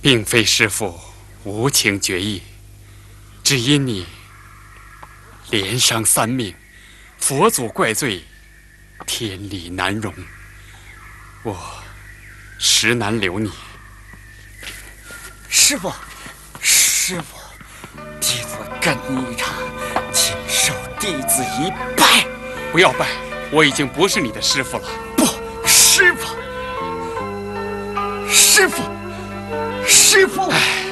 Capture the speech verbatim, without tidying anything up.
并非师父无情决意，只因你连伤三命，佛祖怪罪，天理难容，我实难留你。 师父，师父，弟子跟你一场，请受弟子一拜。 不要拜，我已经不是你的师父了。 不，师父，师父，师父。 唉。